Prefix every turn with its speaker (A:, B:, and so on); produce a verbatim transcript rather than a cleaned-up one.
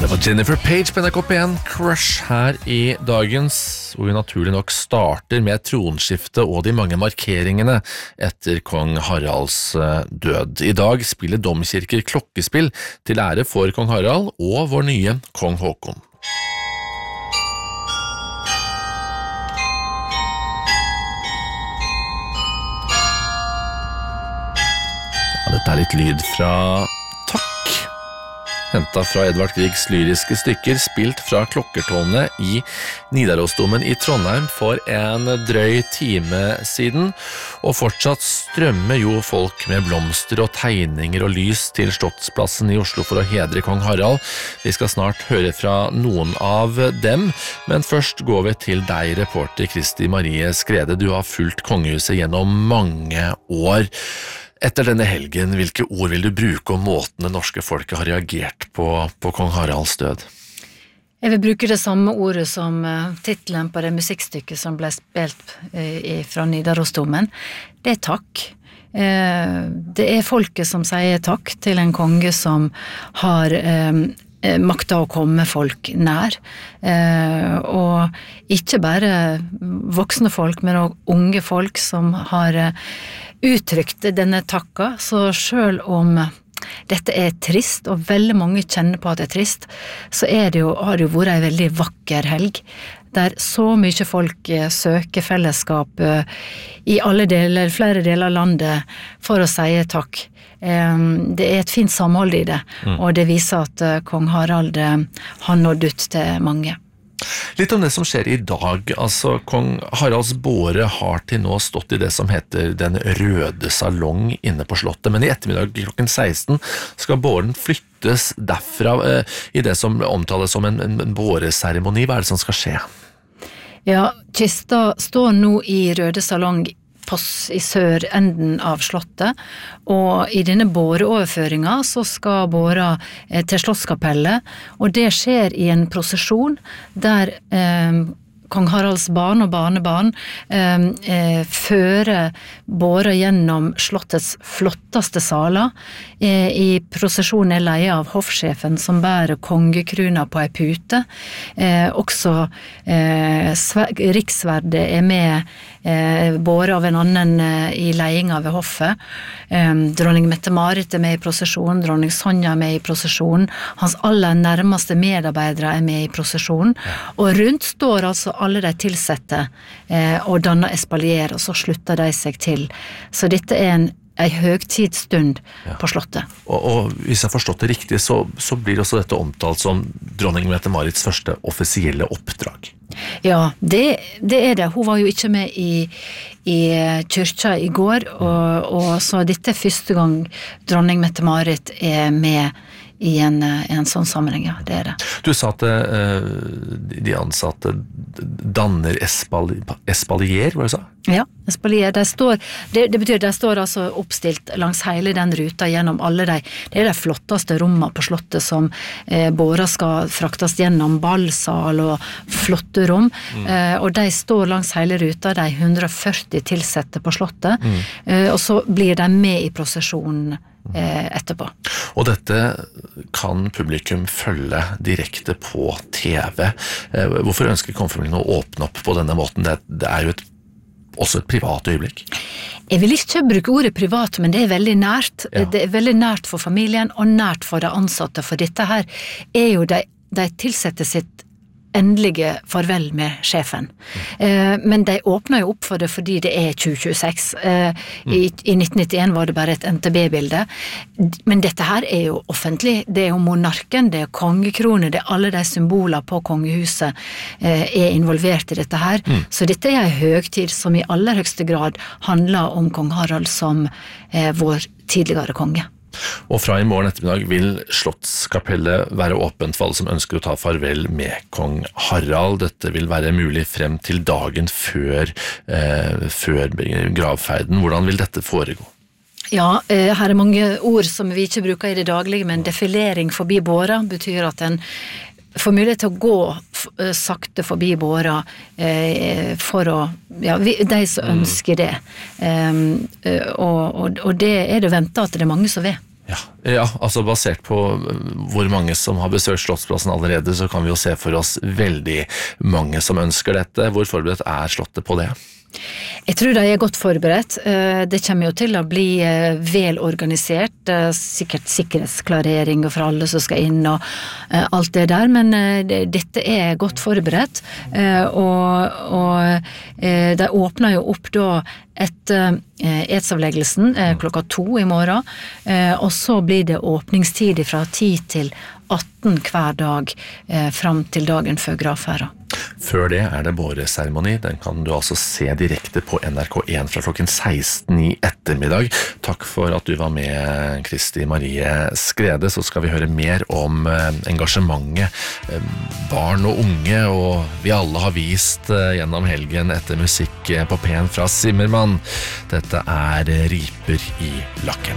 A: Det var Jennifer Page på N R K P en, Crush her i dagens, hvor vi naturlig nok starter med tronskifte og de mange markeringene etter kong Haralds død. I dag spiller domkirker klokkespill til ære for kong Harald og vår nye kong Håkon. Ja, dette er litt lyd fra Takk. Hentet fra Edvard Griegs lyriske stykker, spilt fra klokkertårnet i Nidarosdomen i Trondheim for en drøy time siden, og fortsatt strømmer jo folk med blomster og tegninger og lys til Slottsplassen i Oslo for å hedre kong Harald. Vi skal snart høre fra noen av dem, men først går vi til deg, reporter Kristi Marie Skrede. Du har fulgt kongehuset gjennom mange år. Etter denne helgen, hvilke ord vil du bruke om måten det norske folket har reagert på, på kong Haralds død?
B: Jeg vil bruke det samme ordet som uh, titelen på det musikkstykket som ble spilt uh, fra Nidarosdomen. Det er takk. Uh, det er folket som sier takk til en konge som har uh, makta å komme folk nær, uh, og ikke bare voksne folk, men også unge folk som har uh, uttrykt denne takka, så selv om dette er trist, og veldig mange kjenner på at det er trist, så er det jo, har det jo vært en veldig vakker helg, der så mye folk søker fellesskap i alle deler, flere deler av landet, for å si takk. Det er et fint samhold i det, mm. og det viser at kong Harald har nådd ut til mange.
A: Litt om det som skjer i dag, altså kong Haralds båre har til nå stått i det som heter Den røde salong inne på slottet, men i ettermiddag klokken seksten skal båren flyttes derfra eh, i det som omtales som en, en båreseremoni. Hva er det som skal skje?
B: Ja, kista står nå i Røde salong i sørenden av slottet, og i denne båreoverføringa så skal båra eh, til Slottskapellet, og det skjer i en prosesjon der eh, kong Haralds barn og barnebarn eh, eh, fører båra gjennom slottets flotteste saler. Eh, I prosesjonen er leie av hoffsjefen som bærer kongekruna på ei pute. Eh, også eh, riksverdet er med eh, båret av en annen eh, i leiinga ved hoffet. Eh, dronning Mette-Marit er med i prosesjonen, dronning Sonja er med i prosesjonen, hans aller nærmeste medarbeidere er med i prosesjonen, og rundt står altså alle de tilsette eh, og danner espalier, og så slutter de seg til. Så dette er en en høgtidsstund ja. På slottet.
A: Og, og hvis jeg har forstått det riktig, så, så blir også dette omtalt som dronning Mette-Marits første offisielle oppdrag.
B: Ja, det, det er det. Hun var jo ikke med i, i kyrkja i går, og, og så dette er første gang dronning Mette-Marit er med i en, en sånn sammenheng, ja, det er det.
A: Du sa at uh, de ansatte danner espali, espalier, hva du sa?
B: Ja, espalier, det står, det, det betyr det står altså oppstilt langs hele den ruta gjennom alle de, det er de flotteste rommene på slottet som eh, båra skal fraktes gjennom, ballsal og flotte rom, mm. eh, og de står langs hele ruta, de hundre og førti tilsette på slottet, mm. eh, og så blir de med i prosesjonen eh, etterpå.
A: Og dette kan publikum følge direkte på T V. Eh, hvorfor ønsker kongefamilien å åpne opp på denne måten? Det, det er jo et også et privat øyeblikk.
B: Jeg vil ikke bruke ordet privat, men det er veldig nært. Ja. Det er veldig nært for familien og nært for de ansatte, for dette her er jo de, de tilsette sitt endelige farvel med sjefen. Mm. Eh, men de åpner jo opp for det fordi det er tjue tjueseks. Eh, mm. i, I nitten nittien var det bare et N T B-bilde. Men dette her er jo offentlig. Det er jo monarken, det er kongekrone, det er alle de symboler på kongehuset eh, er involvert i dette her. Mm. Så dette er en høgtid som i aller høyeste grad handler om kong Harald som eh, vår tidligere konge.
A: Og fra i morgen ettermiddag vil Slottskapellet være åpent for alle som ønsker å ta farvel med kong Harald. Dette vil være mulig frem til dagen før, eh, før gravferden. Hvordan vil dette foregå?
B: Ja, her er mange ord som vi ikke bruker i det daglige, men defilering forbi båra betyr at en får mulighet til å gå sakte forbi båra eh, for å, ja, de som ønsker det. Um, og, og, og det er det ventet at det er mange som vil.
A: Ja, ja, altså basert på hvor mange som har besøkt Slottsplassen allerede, så kan vi jo se for oss veldig mange som ønsker dette. Hvor forberedt er Slottet på det?
B: Jeg tror de er godt forberedt. Det kommer jo til å bli vel organisert, sikkert sikkerhetsklarering for alle som skal inn og alt det der, men dette er godt forberedt, og, og de åpner jo opp da etter edsavleggelsen klokka to i morgen, og så blir det åpningstid fra ti til atten hver dag fram til dagen før gravferda.
A: Før det er det båreseremoni. Den kan du altså se direkte på N R K én fra klokken seksten i ettermiddag. Takk for at du var med, Kristi Marie Skrede. Så skal vi høre mer om engasjementet barn og unge, og vi alle har vist gjennom helgen etter musikk på Pen fra Zimmermann. Dette er Riper i lakken.